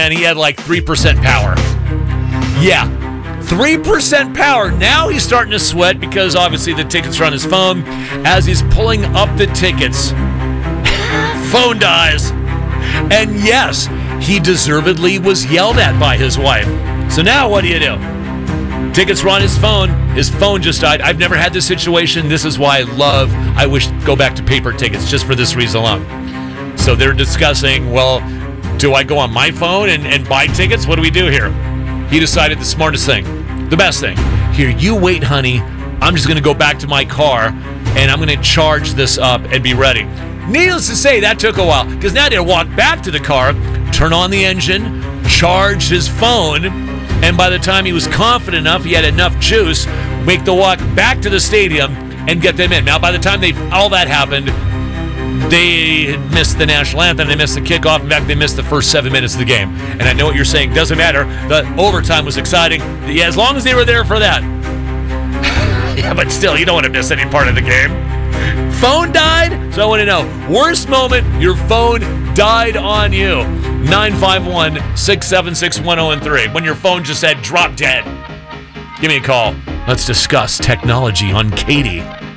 and he had like 3% power. Yeah, 3% power. Now he's starting to sweat because obviously the tickets are on his phone. As he's pulling up the tickets, phone dies. And yes, he deservedly was yelled at by his wife. So now what do? Tickets were on his phone. His phone just died. I've never had this situation. This is why I wish to go back to paper tickets just for this reason alone. So they're discussing, well, do I go on my phone and buy tickets? What do we do here? He decided the smartest thing, the best thing. Here, you wait, honey. I'm just going to go back to my car, and I'm going to charge this up and be ready. Needless to say, that took a while, because now they had to walk back to the car, turn on the engine, charge his phone, and by the time he was confident enough, he had enough juice, make the walk back to the stadium and get them in. Now, by the time all that happened, they had missed the national anthem, they missed the kickoff. In fact, they missed the first 7 minutes of the game. And I know what you're saying. Doesn't matter. The overtime was exciting. Yeah, as long as they were there for that. Yeah, but still, you don't want to miss any part of the game. Phone died? So I want to know, worst moment, your phone died on you. 951-676-1013. When your phone just said, drop dead. Give me a call. Let's discuss technology on Katie.